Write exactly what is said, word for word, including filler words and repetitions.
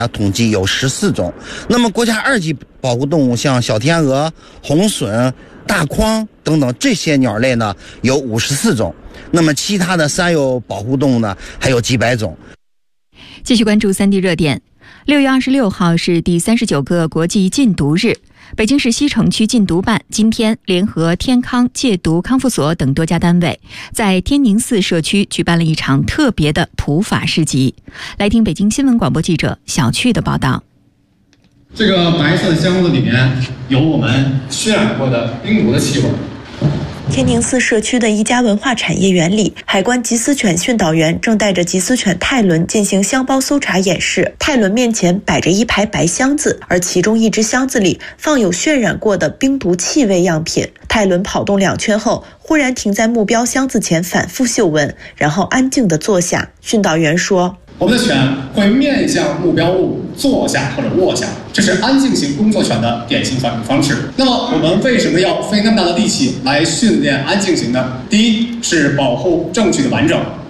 啊，统计有十四种。那么国家二级保护动物像小天鹅、红隼、大框等等这些鸟类呢，有五十四种。那么其他的山有保护动物呢，还有几百种。 继续关注三地热点。六月二十六号是第三十九个国际禁毒日。北京市西城区禁毒办今天联合天康戒毒康复所等多家单位，在天宁寺社区举办了一场特别的普法市集。来听北京新闻广播记者小趣的报道。 这个白色的箱子里面有我们渲染过的冰毒的气味。 天宁寺社区的一家文化产业园里，海关缉私犬训导员正带着缉私犬泰伦进行箱包搜查演示。泰伦面前摆着一排白箱子，而其中一只箱子里放有渲染过的冰毒气味样品。泰伦跑动两圈后，忽然停在目标箱子前反复嗅闻，然后安静地坐下。训导员说： 我们的犬会面向目标物坐下或者卧下，这是安静型工作犬的典型反应方式。那么我们为什么要费那么大的力气来训练安静型呢？第一是保护证据的完整，